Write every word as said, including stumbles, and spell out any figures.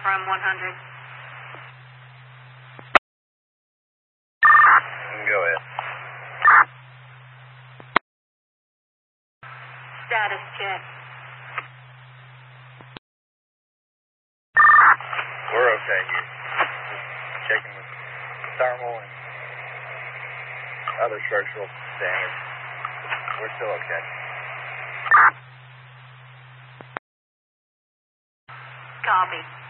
from one hundred. Go ahead. Status check. We're okay here. Just checking the thermal and other structural standards. We're still okay. Copy.